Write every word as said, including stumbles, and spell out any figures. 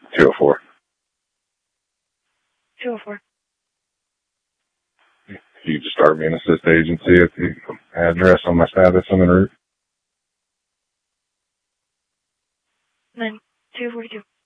two oh four. two oh four. You just start me an assist agency at the address on my status on the route. Then two forty-two.